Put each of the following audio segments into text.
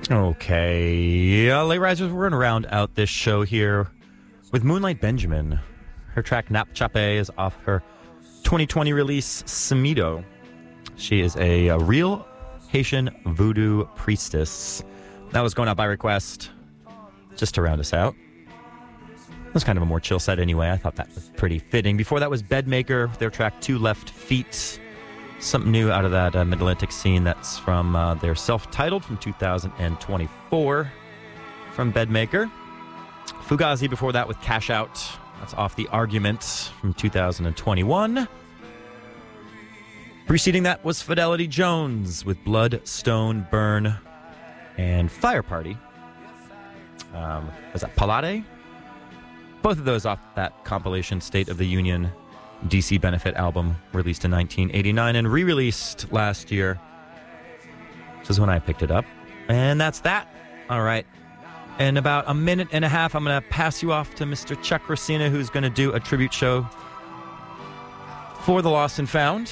Okay. Late Risers, we're going to round out this show here with Moonlight Benjamin. Her track Nap Chape is off her 2020 release, Samido. She is a real Haitian voodoo priestess. That was going out by request, just to round us out. It was kind of a more chill set anyway. I thought that was pretty fitting. Before that was Bedmaker, their track Two Left Feet. Something new out of that Mid-Atlantic scene. That's from their self-titled from 2024 from Bedmaker. Fugazi before that with Cash Out. That's off The Argument from 2021. Preceding that was Fidelity Jones with Blood, Stone, Burn, and Fire Party. Was that Palade? Both of those off that compilation State of the Union DC Benefit album released in 1989 and re-released last year, which is when I picked it up. And that's that. All right. In about a minute and a half, I'm going to pass you off to Mr. Chuck Racina, who's going to do a tribute show for the Lost and Found.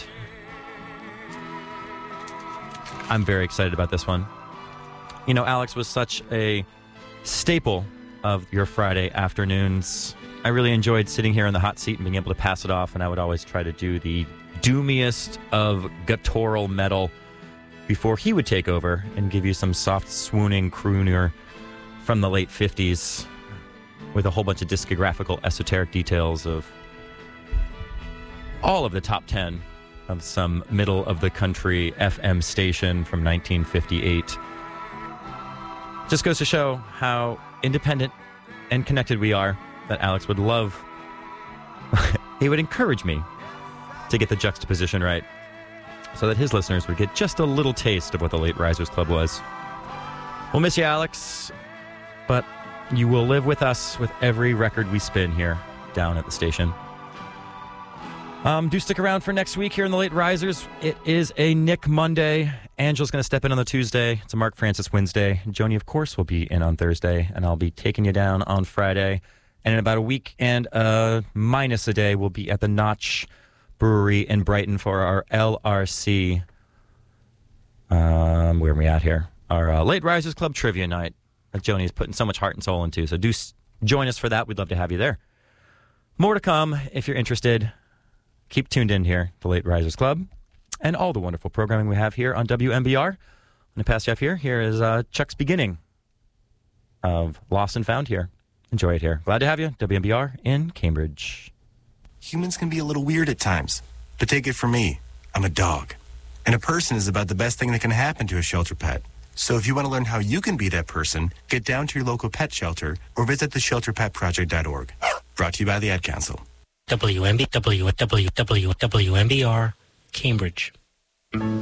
I'm very excited about this one. You know, Alex was such a staple of your Friday afternoons. I really enjoyed sitting here in the hot seat and being able to pass it off, and I would always try to do the doomiest of guttural metal before he would take over and give you some soft, swooning crooner from the late 50s with a whole bunch of discographical esoteric details of all of the top 10 of some middle-of-the-country FM station from 1958. Just goes to show how independent and connected we are, that Alex would love. He would encourage me to get the juxtaposition right so that his listeners would get just a little taste of what the Late Risers Club was. We'll miss you, Alex, but you will live with us with every record we spin here down at the station. Do stick around for next week here in the Late Risers. It is a Nick Monday. Angela's going to step in on the Tuesday. It's a Mark Francis Wednesday. Joni, of course, will be in on Thursday, and I'll be taking you down on Friday. And in about a week and minus a day, we'll be at the Notch Brewery in Brighton for our LRC. Where are we at here? Our Late Risers Club Trivia Night that Joni is putting so much heart and soul into. So do join us for that. We'd love to have you there. More to come if you're interested. Keep tuned in here, the Late Risers Club, and all the wonderful programming we have here on WMBR. I'm going to pass you off here. Here is Chuck's beginning of Lost and Found here. Enjoy it here. Glad to have you. WMBR in Cambridge. Humans can be a little weird at times, but take it from me. I'm a dog. And a person is about the best thing that can happen to a shelter pet. So if you want to learn how you can be that person, get down to your local pet shelter or visit theshelterpetproject.org. Brought to you by the Ad Council. WMBR, Cambridge.